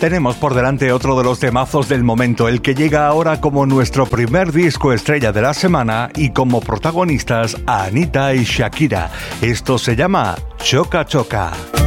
Tenemos por delante otro de los temazos del momento, el que llega ahora como nuestro primer disco estrella de la semana y como protagonistas a Anita y Shakira. Esto se llama Choca Choca.